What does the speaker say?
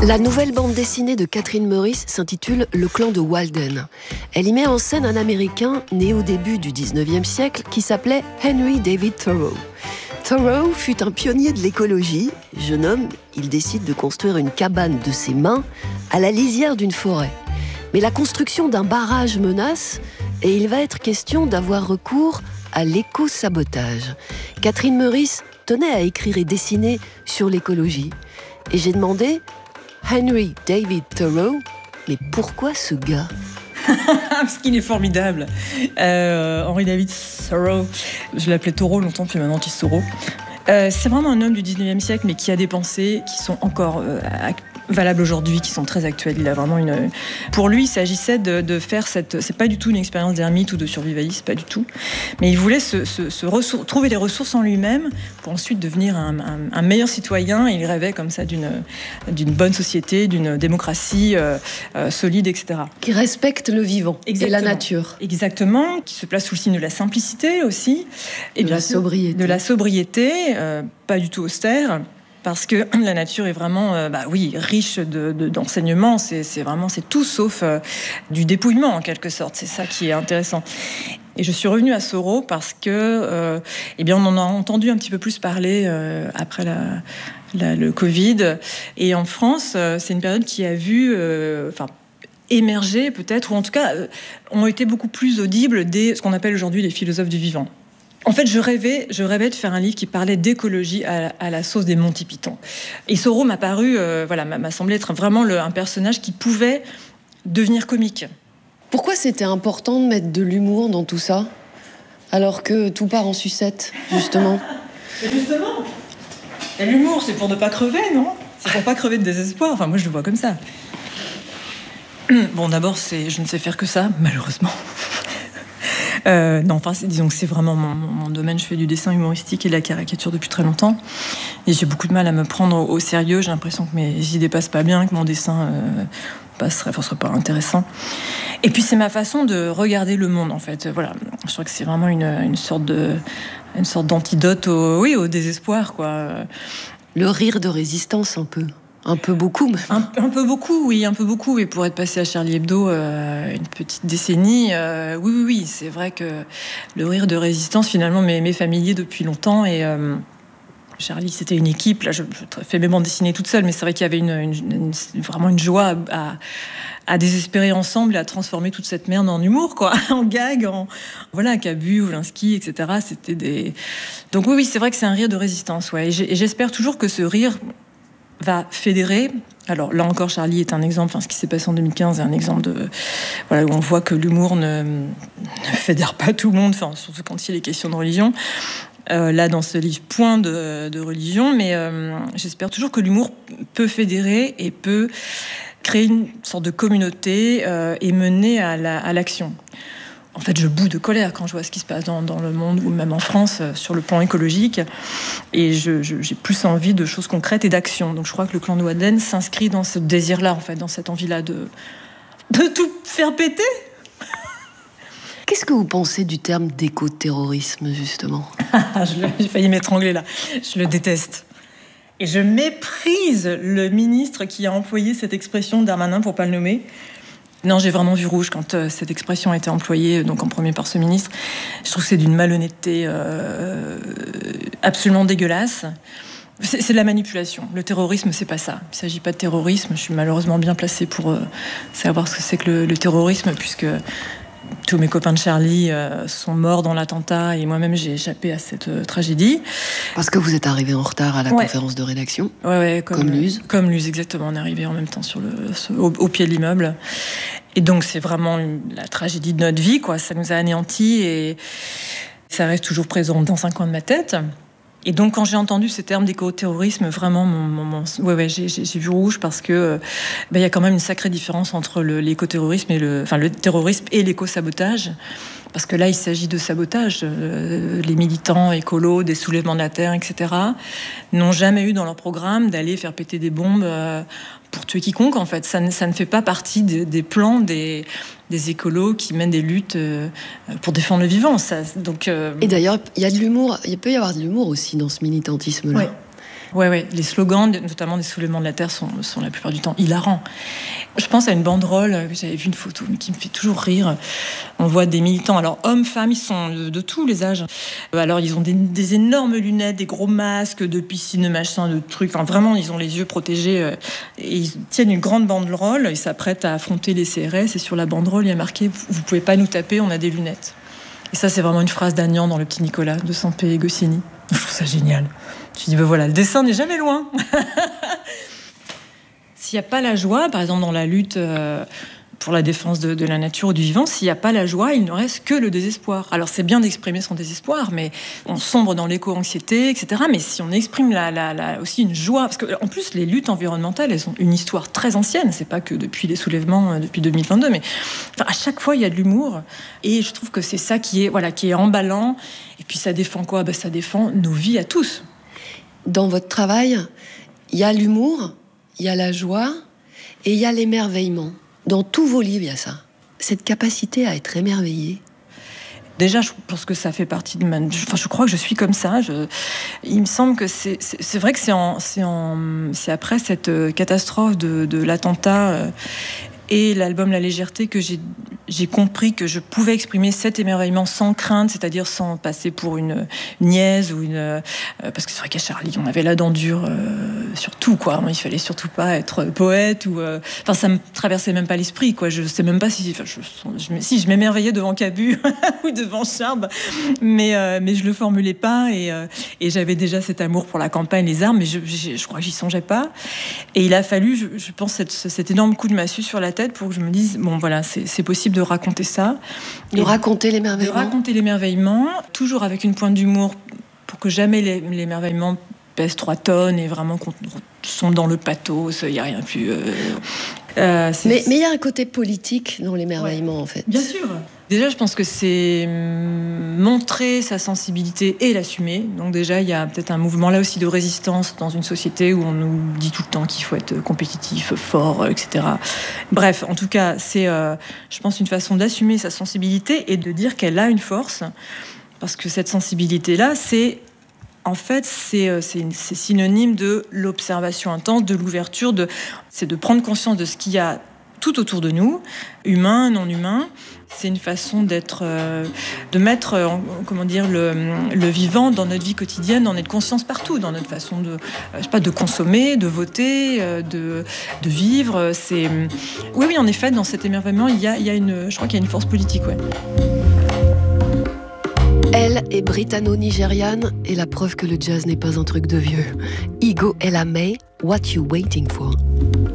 La nouvelle bande dessinée de Catherine Meurice s'intitule « Le clan de Walden ». Elle y met en scène un Américain né au début du 19e siècle qui s'appelait Henry David Thoreau. Thoreau fut un pionnier de l'écologie. Jeune homme, il décide de construire une cabane de ses mains à la lisière d'une forêt. Mais la construction d'un barrage menace et il va être question d'avoir recours à l'éco-sabotage. Catherine Meurice tenait à écrire et dessiner sur l'écologie. Et j'ai demandé, Henry David Thoreau, mais pourquoi ce gars ? Parce qu'il est formidable. Henry David Thoreau, je l'appelais Thoreau longtemps, puis maintenant je dis Thoreau. C'est vraiment un homme du 19e siècle, mais qui a des pensées qui sont encore valables aujourd'hui, qui sont très actuelles. Il a vraiment une... Pour lui, il s'agissait de faire cette... C'est pas du tout une expérience d'ermite ou de survivaliste, pas du tout. Mais il voulait trouver des ressources en lui-même pour ensuite devenir un meilleur citoyen. Il rêvait comme ça d'une bonne société, d'une démocratie solide, etc. Qui respecte le vivant. Exactement. Et la nature. Exactement, qui se place sous le signe de la simplicité aussi. Et de la sobriété. De la sobriété, pas du tout austère. Parce que la nature est vraiment, riche d'enseignements. C'est tout sauf du dépouillement, en quelque sorte. C'est ça qui est intéressant. Et je suis revenue à Thoreau parce que, on en a entendu un petit peu plus parler après le Covid. Et en France, c'est une période qui a vu... émerger peut-être, ou en tout cas, ont été beaucoup plus audibles ce qu'on appelle aujourd'hui les philosophes du vivant. En fait, je rêvais de faire un livre qui parlait d'écologie à la sauce des Monty Python. Et Thoreau m'a paru, m'a semblé être vraiment un personnage qui pouvait devenir comique. Pourquoi c'était important de mettre de l'humour dans tout ça, alors que tout part en sucette, justement ? Justement. Et l'humour, c'est pour ne pas crever, non ? C'est pour pas crever de désespoir. Enfin, moi, je le vois comme ça. Bon, d'abord, je ne sais faire que ça, malheureusement. Disons que c'est vraiment mon domaine. Je fais du dessin humoristique et de la caricature depuis très longtemps. Et j'ai beaucoup de mal à me prendre au sérieux. J'ai l'impression que mes idées passent pas bien, que mon dessin serait pas intéressant. Et puis, c'est ma façon de regarder le monde, en fait. Voilà. Je crois que c'est vraiment une sorte d'antidote au désespoir, quoi. Le rire de résistance, un peu. Un peu beaucoup, même. Un peu beaucoup, oui, un peu beaucoup. Et pour être passé à Charlie Hebdo une petite décennie, oui, c'est vrai que le rire de résistance, finalement, m'est familier depuis longtemps. Et Charlie, c'était une équipe. Là, je fais mes bandes dessinées toute seule, mais c'est vrai qu'il y avait vraiment une joie à désespérer ensemble et à transformer toute cette merde en humour, quoi, en gag, Cabu, Oulinski, etc. Donc oui, c'est vrai que c'est un rire de résistance, ouais. Et j'espère toujours que ce rire va fédérer. Alors là encore, Charlie est un exemple. Ce qui s'est passé en 2015 est un exemple où on voit que l'humour ne fédère pas tout le monde, surtout quand il est question de religion. Là, dans ce livre, point de religion, mais j'espère toujours que l'humour peut fédérer et peut créer une sorte de communauté et mener à l'action. En fait, je bout de colère quand je vois ce qui se passe dans le monde, ou même en France, sur le plan écologique. Et j'ai plus envie de choses concrètes et d'action. Donc je crois que le clan de Walden s'inscrit dans ce désir-là, en fait, dans cette envie-là de tout faire péter. Qu'est-ce que vous pensez du terme d'éco-terrorisme, justement ? J'ai failli m'étrangler, là. Je le déteste. Et je méprise le ministre qui a employé cette expression, Darmanin, pour pas le nommer. Non, j'ai vraiment vu rouge quand cette expression a été employée, donc en premier par ce ministre. Je trouve que c'est d'une malhonnêteté absolument dégueulasse. C'est de la manipulation. Le terrorisme, c'est pas ça. Il s'agit pas de terrorisme. Je suis malheureusement bien placée pour savoir ce que c'est que le terrorisme, puisque tous mes copains de Charlie sont morts dans l'attentat et moi-même j'ai échappé à cette tragédie. Parce que vous êtes arrivé en retard à la conférence de rédaction. Ouais, comme Luz. Comme Luz, exactement. On est arrivé en même temps au pied de l'immeuble. Et donc c'est vraiment la tragédie de notre vie, quoi. Ça nous a anéantis et ça reste toujours présent dans un coin de ma tête. Et donc, quand j'ai entendu ce terme d'éco-terrorisme, vraiment, j'ai vu rouge parce que y a quand même une sacrée différence entre l'éco-terrorisme et le terrorisme et l'éco-sabotage. Parce que là, il s'agit de sabotage. Les militants écolos, des soulèvements de la terre, etc., n'ont jamais eu dans leur programme d'aller faire péter des bombes pour tuer quiconque, en fait. Ça ne fait pas partie des plans des écolos qui mènent des luttes pour défendre le vivant. Et d'ailleurs, il y a de l'humour. Il peut y avoir de l'humour aussi dans ce militantisme-là. Ouais. Ouais, les slogans, notamment des soulèvements de la terre, sont la plupart du temps hilarants. Je pense à une banderole, j'avais vu une photo, mais qui me fait toujours rire. On voit des militants, alors hommes, femmes, ils sont de tous les âges. Alors ils ont des énormes lunettes, des gros masques de piscine, machin, de trucs. Enfin vraiment, ils ont les yeux protégés. Et ils tiennent une grande banderole, ils s'apprêtent à affronter les CRS. Et sur la banderole, il y a marqué « Vous pouvez pas nous taper, on a des lunettes ». Et ça, c'est vraiment une phrase d'Agnan dans Le Petit Nicolas de Sampé et Goscinny. Je trouve ça génial. Je dis, voilà, le dessin n'est jamais loin. S'il n'y a pas la joie, par exemple dans la lutte pour la défense de la nature ou du vivant, s'il n'y a pas la joie, il ne reste que le désespoir. Alors c'est bien d'exprimer son désespoir, mais on sombre dans l'éco-anxiété, etc. Mais si on exprime aussi une joie, parce qu'en plus les luttes environnementales, elles ont une histoire très ancienne, c'est pas que depuis les soulèvements, depuis 2022, mais à chaque fois il y a de l'humour, et je trouve que c'est ça qui est emballant, et puis ça défend quoi ? Ça défend nos vies à tous. Dans votre travail, il y a l'humour, il y a la joie, et il y a l'émerveillement. Dans tous vos livres, il y a ça. Cette capacité à être émerveillé. Déjà, je pense que ça fait partie de je crois que je suis comme ça. Il me semble que c'est vrai que c'est après cette catastrophe de l'attentat et l'album La Légèreté que j'ai compris que je pouvais exprimer cet émerveillement sans crainte, c'est-à-dire sans passer pour une niaise ou parce que c'est vrai qu'à Charlie, on avait la dent dure sur tout, quoi. Il fallait surtout pas être poète ou ça me traversait même pas l'esprit, quoi. Je sais même pas si je m'émerveillais devant Cabu ou devant Charb, mais je le formulais pas et j'avais déjà cet amour pour la campagne, les arbres, mais je crois que j'y songeais pas. Et il a fallu, je pense, cet énorme coup de massue sur la tête pour que je me dise bon voilà, c'est possible de raconter ça, de raconter l'émerveillement, toujours avec une pointe d'humour pour que jamais l'émerveillement pèse 3 tonnes et vraiment qu'on sombre dans le pathos, il n'y a rien plus. Mais il y a un côté politique dans l'émerveillement, en fait. Bien sûr. Déjà, je pense que c'est montrer sa sensibilité et l'assumer. Donc déjà, il y a peut-être un mouvement là aussi de résistance dans une société où on nous dit tout le temps qu'il faut être compétitif, fort, etc. Bref, en tout cas, c'est, je pense, une façon d'assumer sa sensibilité et de dire qu'elle a une force. Parce que cette sensibilité-là, c'est synonyme de l'observation intense, de l'ouverture, c'est de prendre conscience de ce qu'il y a tout autour de nous, humain, non humain. C'est une façon de mettre, le vivant dans notre vie quotidienne, dans notre conscience partout, dans notre façon de consommer, de voter, de vivre. Oui, en effet, dans cet émerveillement, je crois qu'il y a une force politique, ouais. Elle est britanno-nigériane et la preuve que le jazz n'est pas un truc de vieux. Igo Elamay, What You Waiting For?